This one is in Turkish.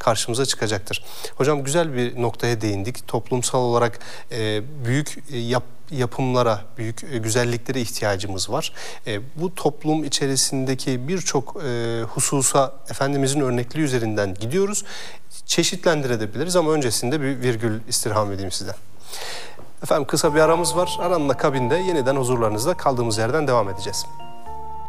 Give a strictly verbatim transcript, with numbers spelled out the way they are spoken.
karşımıza çıkacaktır. Hocam güzel bir noktaya değindik. Toplumsal olarak e, büyük yap, yapımlara, büyük e, güzelliklere ihtiyacımız var. E, bu toplum içerisindeki birçok e, hususa Efendimizin örnekliği üzerinden gidiyoruz. Çeşitlendirebiliriz ama öncesinde bir virgül istirham edeyim size. Efendim kısa bir aramız var. Aranın akabinde yeniden huzurlarınızda kaldığımız yerden devam edeceğiz.